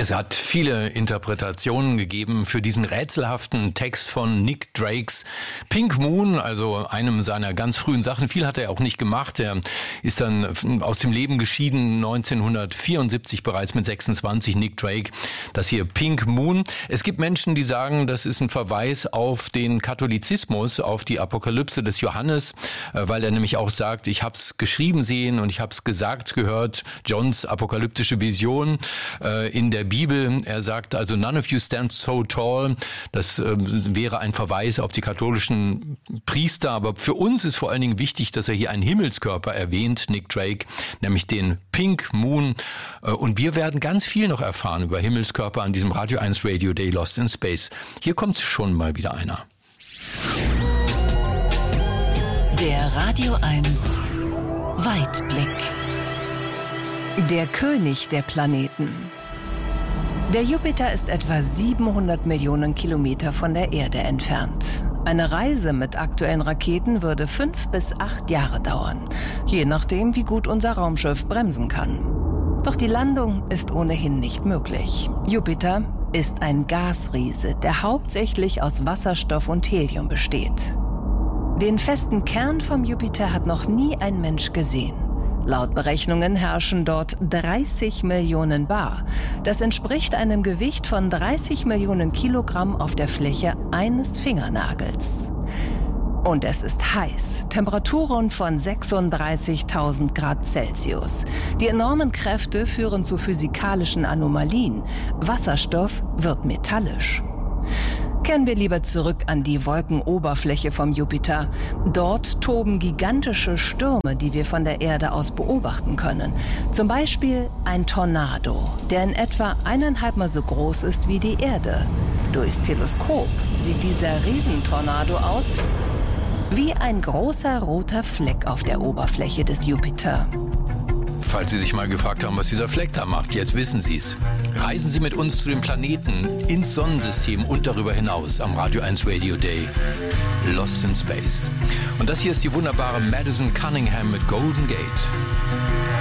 Es hat viele Interpretationen gegeben für diesen rätselhaften Text von Nick Drakes Pink Moon, also einem seiner ganz frühen Sachen. Viel hat er auch nicht gemacht. Er ist dann aus dem Leben geschieden, 1974 bereits mit 26, Nick Drake. Das hier Pink Moon. Es gibt Menschen, die sagen, das ist ein Verweis auf den Katholizismus, auf die Apokalypse des Johannes, weil er nämlich auch sagt, ich habe es geschrieben sehen und ich habe es gesagt gehört, Johns apokalyptische Vision in der Bibel. Er sagt also, none of you stand so tall. Das wäre ein Verweis auf die katholischen Priester. Aber für uns ist vor allen Dingen wichtig, dass er hier einen Himmelskörper erwähnt, Nick Drake, nämlich den Pink Moon. Und wir werden ganz viel noch erfahren über Himmelskörper an diesem Radio 1 Radio Day Lost in Space. Hier kommt schon mal wieder einer. Der Radio 1 Weitblick. Der König der Planeten. Der Jupiter ist etwa 700 Millionen Kilometer von der Erde entfernt. Eine Reise mit aktuellen Raketen würde 5 bis 8 Jahre dauern, je nachdem, wie gut unser Raumschiff bremsen kann. Doch die Landung ist ohnehin nicht möglich. Jupiter ist ein Gasriese, der hauptsächlich aus Wasserstoff und Helium besteht. Den festen Kern vom Jupiter hat noch nie ein Mensch gesehen. Laut Berechnungen herrschen dort 30 Millionen Bar. Das entspricht einem Gewicht von 30 Millionen Kilogramm auf der Fläche eines Fingernagels. Und es ist heiß. Temperaturen von 36.000 Grad Celsius. Die enormen Kräfte führen zu physikalischen Anomalien. Wasserstoff wird metallisch. Kehren wir lieber zurück an die Wolkenoberfläche vom Jupiter. Dort toben gigantische Stürme, die wir von der Erde aus beobachten können. Zum Beispiel ein Tornado, der in etwa 1,5 Mal so groß ist wie die Erde. Durchs Teleskop sieht dieser Riesentornado aus wie ein großer roter Fleck auf der Oberfläche des Jupiter. Falls Sie sich mal gefragt haben, was dieser Fleck da macht, jetzt wissen Sie es. Reisen Sie mit uns zu den Planeten, ins Sonnensystem und darüber hinaus am Radio 1 Radio Day Lost in Space. Und das hier ist die wunderbare Madison Cunningham mit Golden Gate.